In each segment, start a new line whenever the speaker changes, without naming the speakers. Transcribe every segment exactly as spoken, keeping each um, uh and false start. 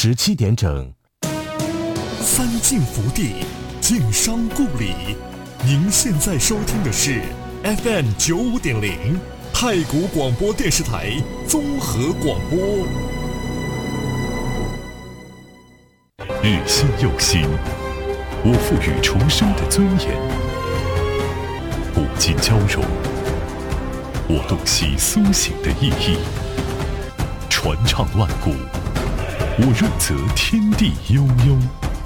十七点整。
三晋福地，晋商故里。您现在收听的是 F M 九五点零太谷广播电视台综合广播。
日新又新，我赋予重生的尊严；古今交融，我洞悉苏醒的意义。传唱万古，我润泽天地悠悠。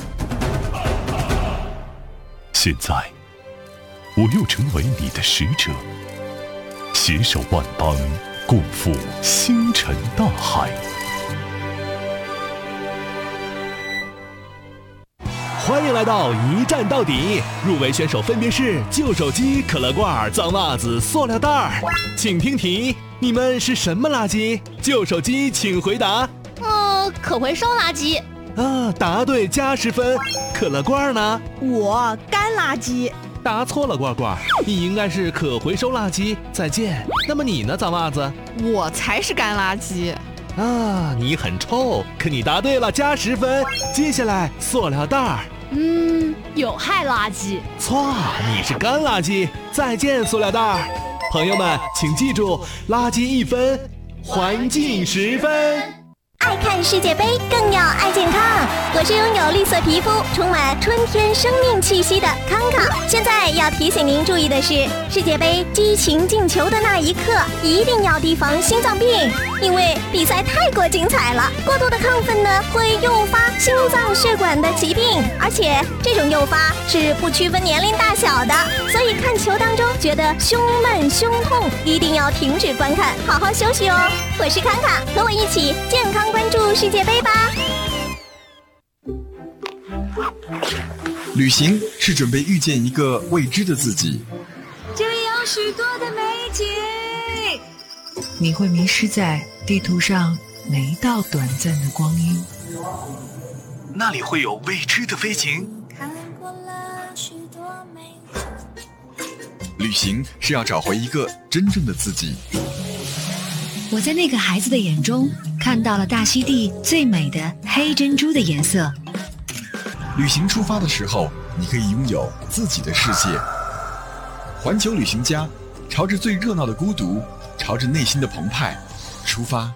现在，我又成为你的使者，携手万邦，共赴星辰大海。
欢迎来到一站到底，入围选手分别是旧手机、可乐罐、脏袜子、塑料袋儿。请听题，你们是什么垃圾？旧手机请回答。
呃，可回收垃圾。
啊，答对加十分。可乐罐呢？
我干垃圾。
答错了，罐罐，你应该是可回收垃圾。再见。那么你呢，脏袜子？
我才是干垃圾。
啊，你很臭，可你答对了，加十分。接下来，塑料袋儿。
嗯，有害垃圾。
错，你是干垃圾。再见，塑料袋儿。朋友们，请记住，垃圾一分，环境十分。
爱看世界杯，更要爱健康。我是拥有绿色皮肤、充满春天生命气息的康康。现在要提醒您注意的是，世界杯激情进球的那一刻，一定要提防心脏病，因为比赛太过精彩了。过度的亢奋呢，会诱发心脏血管的疾病，而且这种诱发是不区分年龄大小的。所以看球当中觉得胸闷胸痛，一定要停止观看，好好休息哦。我是康康，和我一起健康关注世界杯吧。
旅行是准备遇见一个未知的自己，
这里有许多的美景，
你会迷失在地图上每一道短暂的光阴，
那里会有未知的飞行。
旅行是要找回一个真正的自己。
我在那个孩子的眼中看到了大溪地最美的黑珍珠的颜色。
旅行出发的时候，你可以拥有自己的世界。环球旅行家，朝着最热闹的孤独，朝着内心的澎湃出发。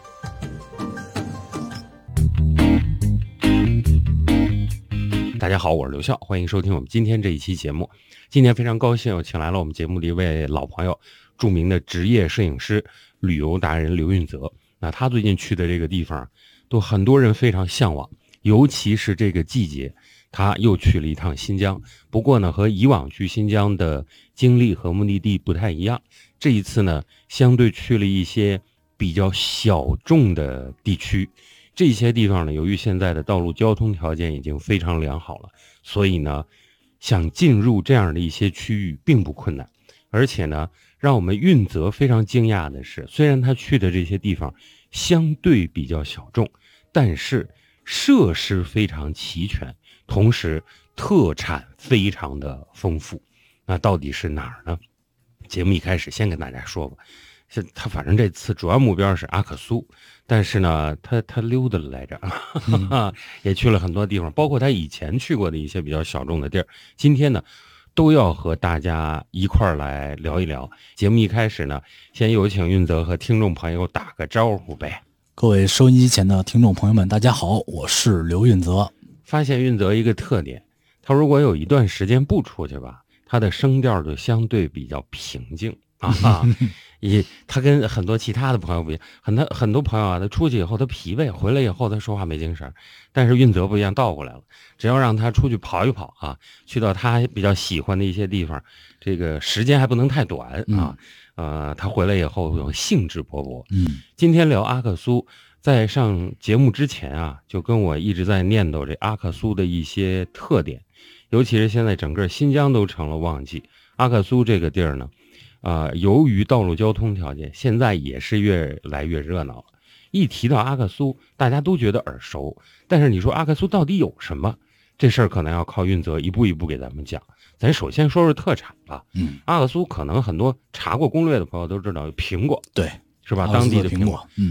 大家好，我是刘笑，欢迎收听我们今天这一期节目。今天非常高兴，我请来了我们节目的一位老朋友，著名的职业摄影师、旅游达人刘运泽。那他最近去的这个地方，都很多人非常向往，尤其是这个季节，他又去了一趟新疆。不过呢，和以往去新疆的经历和目的地不太一样。这一次呢，相对去了一些比较小众的地区。这些地方呢，由于现在的道路交通条件已经非常良好了，所以呢，想进入这样的一些区域并不困难。而且呢，让我们运泽非常惊讶的是，虽然他去的这些地方相对比较小众，但是设施非常齐全，同时特产非常的丰富。那到底是哪儿呢？节目一开始先跟大家说吧，是他反正这次主要目标是阿克苏，但是呢，他他溜达了来着，嗯、也去了很多地方，包括他以前去过的一些比较小众的地儿。今天呢，都要和大家一块儿来聊一聊。节目一开始呢，先有请运泽和听众朋友打个招呼呗。
各位收音机前的听众朋友们，大家好，我是刘运泽。
发现运泽一个特点，他如果有一段时间不出去吧，他的声调就相对比较平静啊。也他跟很多其他的朋友不一样，很多很多朋友啊，他出去以后他疲惫，回来以后他说话没精神。但是运泽不一样，倒过来了，只要让他出去跑一跑啊，去到他比较喜欢的一些地方，这个时间还不能太短啊。嗯、呃，他回来以后有兴致勃勃。
嗯，
今天聊阿克苏，在上节目之前啊，就跟我一直在念叨这阿克苏的一些特点，尤其是现在整个新疆都成了旺季，阿克苏这个地儿呢。呃，由于道路交通条件，现在也是越来越热闹了。一提到阿克苏，大家都觉得耳熟，但是你说阿克苏到底有什么？这事儿可能要靠运泽一步一步给咱们讲。咱首先说说特产吧。
嗯，
阿克苏可能很多查过攻略的朋友都知道有苹果，
对，
是吧？当地的苹果。
嗯，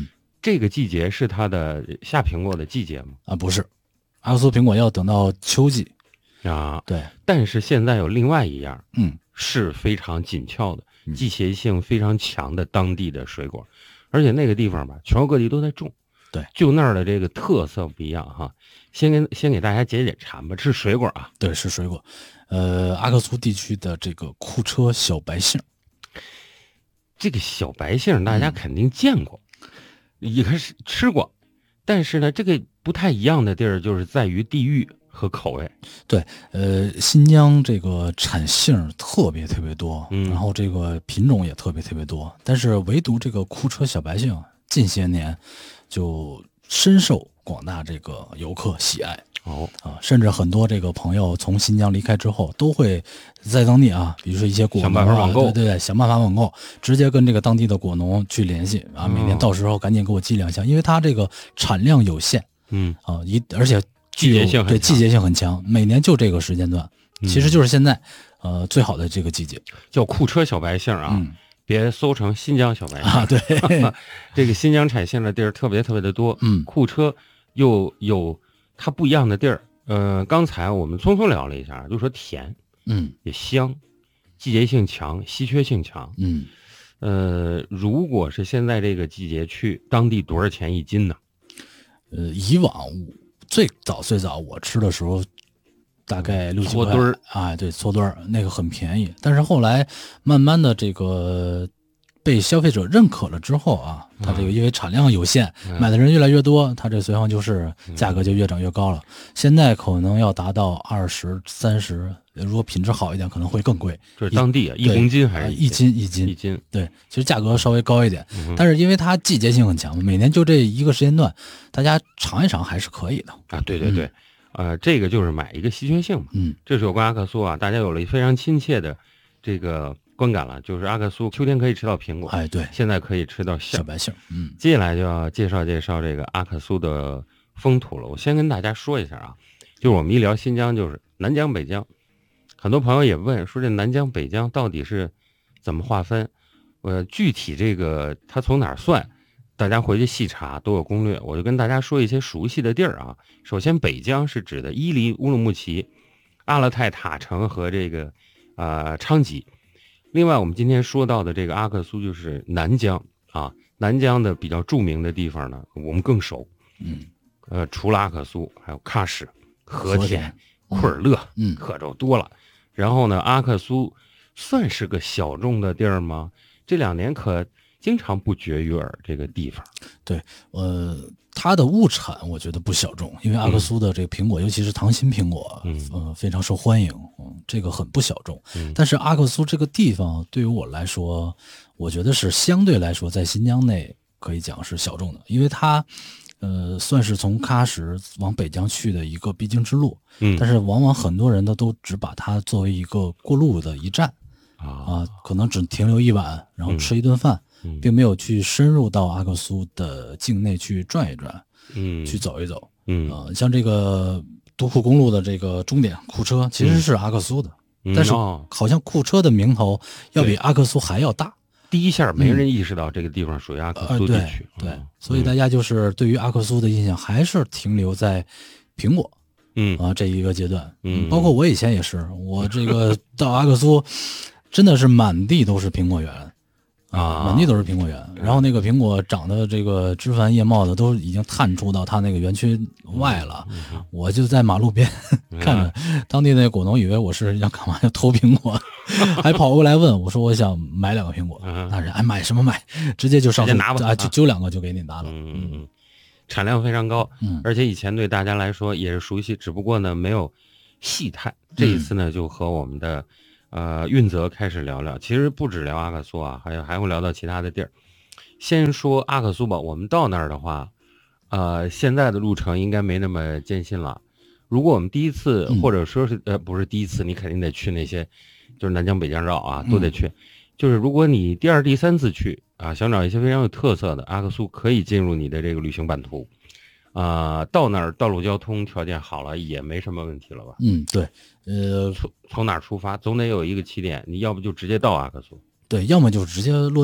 这个季节是它的下苹果的季节吗？
啊，不是，阿克苏苹果要等到秋季
啊。
对，
但是现在有另外一样，
嗯，
是非常紧俏的、季节性非常强的当地的水果，而且那个地方吧，全国各地都在种。
对，
就那儿的这个特色不一样哈。先跟先给大家解解馋吧，是水果啊？
对，是水果。呃，阿克苏地区的这个库车小白杏，
这个小白杏大家肯定见过，嗯、也是吃过，但是呢，这个不太一样的地儿就是在于地域和口味。
对，呃，新疆这个产杏特别特别多，
嗯，
然后这个品种也特别特别多，但是唯独这个库车小白杏近些年就深受广大这个游客喜爱。
哦
啊，甚至很多这个朋友从新疆离开之后，都会在当地啊，比如说一些果农、啊、
想办法网购，
对对对，想办法网购，直接跟这个当地的果农去联系啊，每年到时候赶紧给我寄两箱，因为它这个产量有限，
嗯
啊，一而且
季节性
对季节性很强，每年就这个时间段，
嗯、
其实就是现在呃最好的这个季节，
叫库车小白杏啊。
嗯，
别搜成新疆小白杏
啊！对，
这个新疆产杏的地儿特别特别的多。
嗯，
库车又有它不一样的地儿。呃，刚才我们匆匆聊了一下，就说甜，
嗯，
也香，季节性强，稀缺性强。
嗯，
呃，如果是现在这个季节去，当地多少钱一斤呢？
呃，以往最早最早我吃的时候。大概六七块，
搓墩儿，
哎，对，搓墩儿那个很便宜，但是后来慢慢的这个被消费者认可了之后啊，它这个因为产量有限，
嗯、
买的人越来越多，它这随行就是价格就越涨越高了。嗯、现在可能要达到二十三十，如果品质好一点，可能会更贵。
这是当地啊，一公斤还是
一斤一斤
一斤？
对，其实价格稍微高一点，
嗯、
但是因为它季节性很强，每年就这一个时间段，大家尝一尝还是可以的
啊。对对对。嗯呃，这个就是买一个稀缺性嘛，
嗯，
这是有关阿克苏啊，大家有了非常亲切的这个观感了，就是阿克苏秋天可以吃到苹果，
哎，对，
现在可以吃到
小白杏，嗯，
接下来就要介绍介绍这个阿克苏的风土了。我先跟大家说一下啊，就是我们一聊新疆，就是南疆北疆，很多朋友也问说这南疆北疆到底是怎么划分？呃，具体这个它从哪儿算？大家回去细查都有攻略，我就跟大家说一些熟悉的地儿啊。首先，北疆是指的伊犁、乌鲁木齐、阿勒泰、塔城和这个呃昌吉。另外，我们今天说到的这个阿克苏就是南疆啊，南疆的比较著名的地方呢，我们更熟。
嗯，
呃，除了阿克苏，还有喀什、和田、
和
库尔勒，
嗯，
可就多了。然后呢，阿克苏算是个小众的地儿吗？这两年可经常不绝于耳这个地方。
对，呃，它的物产我觉得不小众，因为阿克苏的这个苹果，嗯、尤其是糖心苹果，
嗯，
呃，非常受欢迎，嗯，这个很不小众。
嗯、
但是阿克苏这个地方对于我来说，我觉得是相对来说在新疆内可以讲是小众的，因为它，呃，算是从喀什往北疆去的一个必经之路。
嗯，
但是往往很多人呢都只把它作为一个过路的一站。
啊、
呃，可能只停留一晚，然后吃一顿饭，
嗯、
并没有去深入到阿克苏的境内去转一转，
嗯，
去走一走，
嗯，
呃，像这个独库公路的这个终点库车其实是阿克苏的，
嗯、
但是
哦、
好像库车的名头要比阿克苏还要大。
第一下没人意识到这个地方属于阿克苏地区，
呃、对，对、嗯，所以大家就是对于阿克苏的印象还是停留在苹果。
嗯
啊，这一个阶段，
嗯，
包括我以前也是，我这个到阿克苏。真的是满地都是苹果园
啊，
满地都是苹果园。然后那个苹果长得这个枝繁叶茂的，都已经探出到它那个园区外了。
嗯嗯、
我就在马路边看着，当地那果农以为我是要干嘛要偷苹果，还跑过来问我说我想买两个苹果。那人哎买什么买？直接就上
手拿吧
啊，就揪两个就给你拿了。
嗯嗯嗯，产量非常高，
嗯，
而且以前对大家来说也是熟悉，只不过呢没有细探。这一次呢，就和我们的。呃，运泽开始聊聊，其实不止聊阿克苏啊，还有还会聊到其他的地儿。先说阿克苏吧，我们到那儿的话，呃，现在的路程应该没那么艰辛了。如果我们第一次，或者说是呃不是第一次，你肯定得去那些，就是南疆北疆绕啊，都得去。嗯、就是如果你第二、第三次去啊，想找一些非常有特色的阿克苏，可以进入你的这个旅行版图。啊、呃，到那儿道路交通条件好了，也没什么问题了吧？
嗯，对，呃，
从从哪儿出发，总得有一个起点，你要不就直接到阿克苏，
对，要么就直接落地，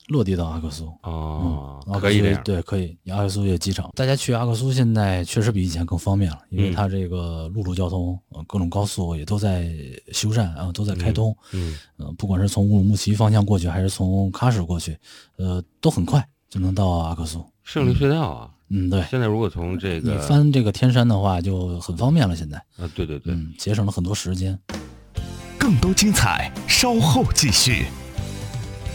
落地到阿克苏。
哦，
嗯、
可以这样。
对，可以。阿克苏也机场，大家去阿克苏现在确实比以前更方便了，因为它这个陆路交通，呃、各种高速也都在修缮啊，都在开通。
嗯，
呃，不管是从乌鲁木齐方向过去，还是从喀什过去，呃，都很快就能到阿克苏。
胜利隧道啊。
嗯，对。
现在如果从这个
你翻这个天山的话，就很方便了。现在
啊，对对对，
嗯，节省了很多时间。
更多精彩，稍后继续。